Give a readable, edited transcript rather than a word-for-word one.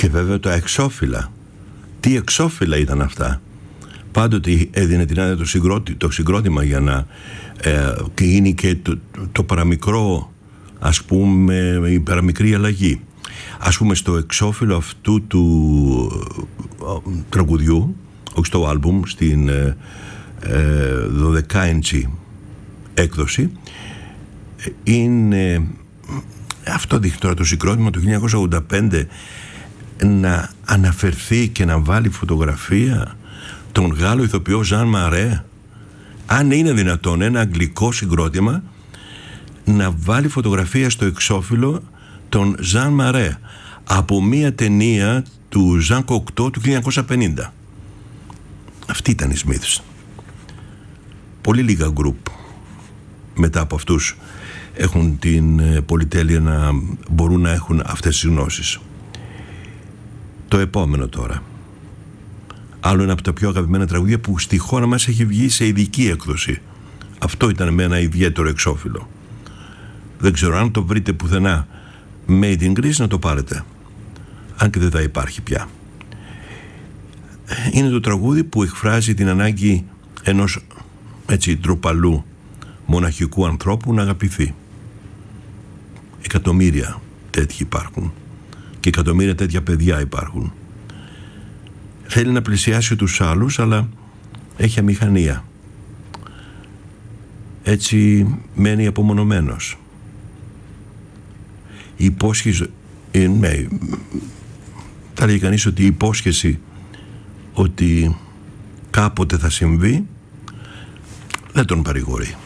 Και βέβαια τα εξώφυλλα. Τι εξώφυλλα ήταν αυτά. Πάντοτε έδινε την άδεια το συγκρότημα για να γίνει και το παραμικρό, ας πούμε, η παραμικρή αλλαγή. Ας πούμε στο εξώφυλλο αυτού του τραγουδιού, όχι στο άλμπουμ, στην 12 έκδοση, είναι αυτό δείχνει τώρα το συγκρότημα του 1985 να αναφερθεί και να βάλει φωτογραφία τον Γάλλο ηθοποιό Ζαν Μαρέ. Αν είναι δυνατόν ένα αγγλικό συγκρότημα να βάλει φωτογραφία στο εξώφυλλο τον Ζαν Μαρέ από μια ταινία του Ζαν Κοκτό του 1950. Αυτή ήταν η Smiths. Πολύ λίγα γκρουπ μετά από αυτούς έχουν την πολυτέλεια να μπορούν να έχουν αυτές τις γνώσεις. Το επόμενο τώρα, άλλο ένα από τα πιο αγαπημένα τραγούδια που στη χώρα μας έχει βγει σε ειδική έκδοση. Αυτό ήταν με ένα ιδιαίτερο εξώφυλλο. Δεν ξέρω αν το βρείτε πουθενά Made in Greece, να το πάρετε, αν και δεν θα υπάρχει πια. Είναι το τραγούδι που εκφράζει την ανάγκη ενός έτσι ντροπαλού μοναχικού ανθρώπου να αγαπηθεί. Εκατομμύρια τέτοιοι υπάρχουν και εκατομμύρια τέτοια παιδιά υπάρχουν. Θέλει να πλησιάσει τους άλλους, αλλά έχει αμηχανία. Έτσι μένει απομονωμένος. Η υπόσχεση, θα λέει κανείς ότι η υπόσχεση ότι κάποτε θα συμβεί δεν τον παρηγορεί.